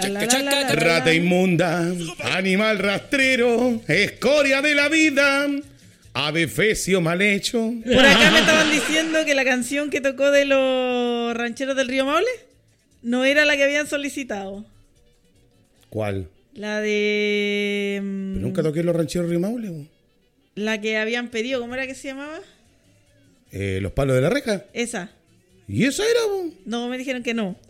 Rata inmunda, animal rastrero, escoria de la vida, adefesio mal hecho. Por acá me estaban diciendo que la canción que tocó de los rancheros del Río Maule no era la que habían solicitado. ¿Cuál? La de... Pero nunca toqué los rancheros Río Maule. La que habían pedido, ¿cómo era que se llamaba? Los palos de la reja. Esa. ¿Y esa era? No, me dijeron que no.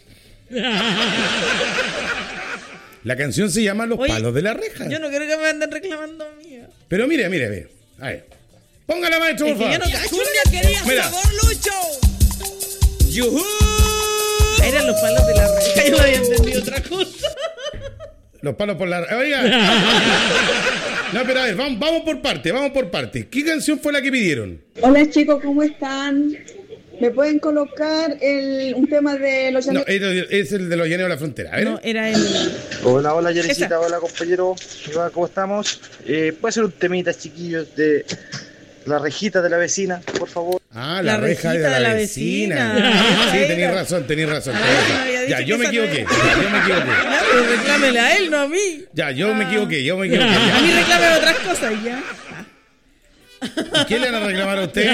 La canción se llama Los palos de la reja. Yo no quiero que me anden reclamando mía. Pero mire. A ver. Póngala, maestro, por favor. Yo no cacho. Quería sabor, Lucho. ¡Yujú! Eran los palos de la reja. Yo había entendido otra cosa. Los palos por la... Oiga. No, pero a ver, vamos por parte. ¿Qué canción fue la que pidieron? Hola chicos, ¿cómo están? ¿Me pueden colocar un tema de los llaneros? No, es el de los llaneros de la frontera. A ver. No, era el... Hola, Yarecita, hola, compañero. ¿Cómo estamos? ¿Puede ser un temita, chiquillos, de la rejita de la vecina, por favor? Ah, la reja de la vecina. Sí, tenés razón. Ya, yo me equivoqué. Pero reclámele a él, no a mí. Ya, yo me equivoqué. Ya. A mí reclamen otras cosas, ya. ¿Y qué le van a reclamar a usted?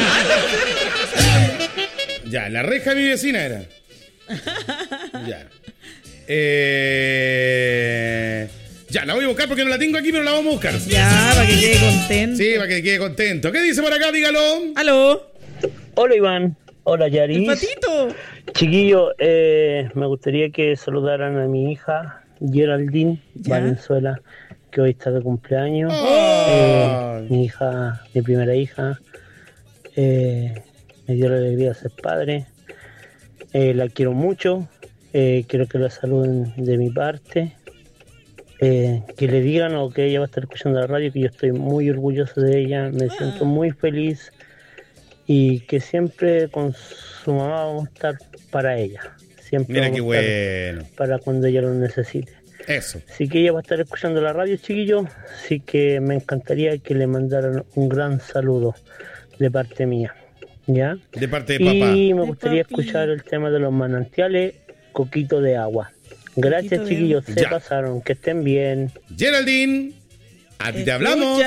Ya, la reja de mi vecina era. Ya. Ya, la voy a buscar porque no la tengo aquí, pero la vamos a buscar. Ya, para que quede contento. Sí, para que quede contento. ¿Qué dice por acá? Dígalo. ¿Aló? Hola, Iván. Hola, Yaris. El patito. Chiquillo, me gustaría que saludaran a mi hija, Geraldine Valenzuela, que hoy está de cumpleaños. Mi hija, mi primera hija. Me dio la alegría de ser padre. La quiero mucho. Quiero que la saluden de mi parte. Que le digan o que ella va a estar escuchando la radio que yo estoy muy orgulloso de ella, me siento muy feliz y que siempre con su mamá vamos a estar para ella. Siempre. Mira qué bueno. Para cuando ella lo necesite. Eso. Así que ella va a estar escuchando la radio, chiquillos. Así que me encantaría que le mandaran un gran saludo de parte mía. ¿Ya? De parte de papá. Y me gustaría escuchar el tema de los manantiales, Coquito de Agua. Gracias, chiquillos, se pasaron, que estén bien. Geraldine, a ti te hablamos.